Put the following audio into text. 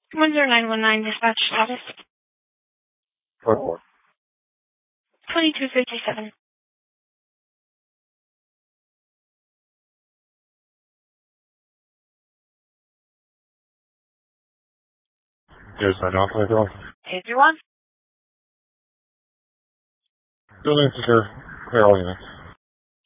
1019 dispatch status. What? 2257. Yes, I know. Can I go? 831. Building secure. Clear all units.